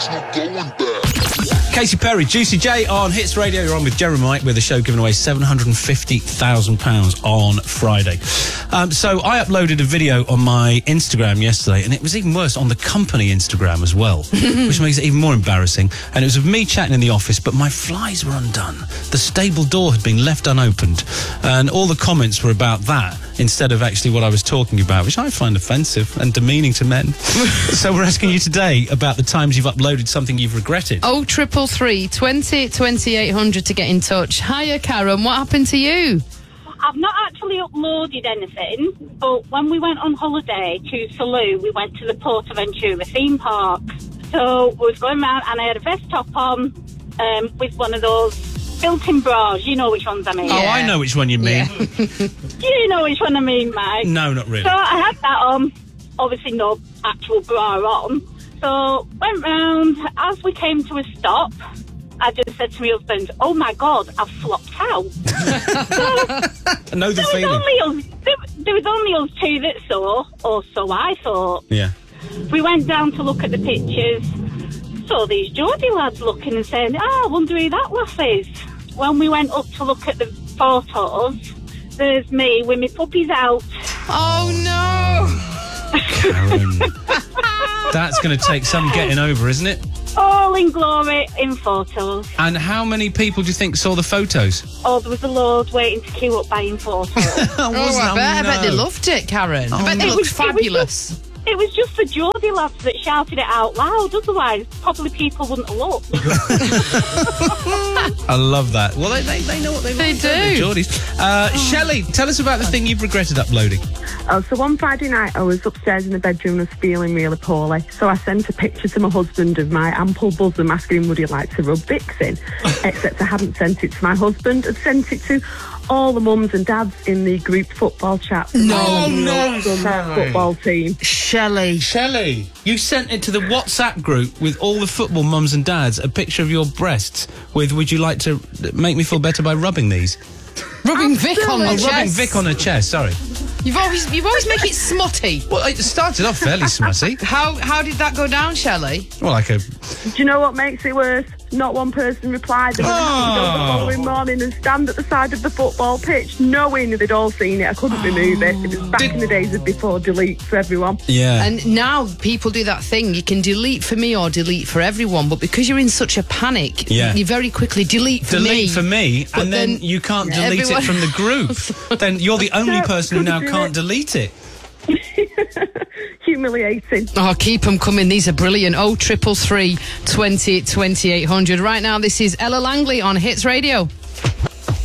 there's no going back. Katy Perry, Juicy J on Hits Radio. You're on with Jeremy with the show giving away £750,000 on Friday. So I uploaded a video on my Instagram yesterday, and it was even worse on the company Instagram as well, which makes it even more embarrassing. And it was of me chatting in the office, but my flies were undone. The stable door had been left unopened, and all the comments were about that instead of actually what I was talking about, which I find offensive and demeaning to men. So we're asking you today about the times you've uploaded something you've regretted. 0333 20 2800 to get in touch. Hiya, Karen. What happened to you? I've not actually uploaded anything, but when we went on holiday to Salou, we went to the Portaventura theme park. So we was going around, and I had a vest top on with one of those built-in bras. You know which ones I mean. Oh, I know which one you mean. Do you know which one I mean, Mike? No, not really. So I had that on, obviously no actual bra on. So went round, as we came to a stop, I just said to my husband, oh my God, I've flopped out. I know the feeling. There was only us two that saw, or so I thought. Yeah. We went down to look at the pictures, saw these Geordie lads looking and saying, I wonder who that lass is. When we went up to look at the photos, there's me with my puppies out. Oh no! Karen. That's going to take some getting over, isn't it? All in glory in photos. And how many people do you think saw the photos? Oh, there was a load waiting to queue up buying photos. I bet they loved it, Karen. I bet they looked fabulous. It was just the Geordie lads that shouted it out loud. Otherwise, probably people wouldn't have looked. I love that. Well, they know what they They want. do. The Geordies. Shelley, tell us about the thing you've regretted uploading. Oh, so one Friday night I was upstairs in the bedroom and was feeling really poorly. So I sent a picture to my husband of my ample bosom asking him would he like to rub Vicks in. Except I hadn't sent it to my husband. I'd sent it to all the mums and dads in the group football chat. Football team. Shelley, you sent it to the WhatsApp group with all the football mums and dads, a picture of your breasts with, would you like to make me feel better by rubbing these? Rubbing Vic on the chest. Rubbing Vic on her chest, sorry. You've always make it smutty. Well, it started off fairly smutty. How did that go down, Shelley? Well, like a... Do you know what makes it worse? Not one person replied. And I had to go the following morning and stand at the side of the football pitch, knowing they'd all seen it. I couldn't remove it. It was back in the days of before delete for everyone. Yeah. And now people do that thing. You can delete for me or delete for everyone, but because you're in such a panic, you very quickly delete for me. Delete for me, But and then you can't delete it from the group. Then you're the only person who now can't delete it. Humiliating. Oh, keep them coming. These are brilliant. 0333 20 2800. Right now, this is Ella Langley on Hits Radio.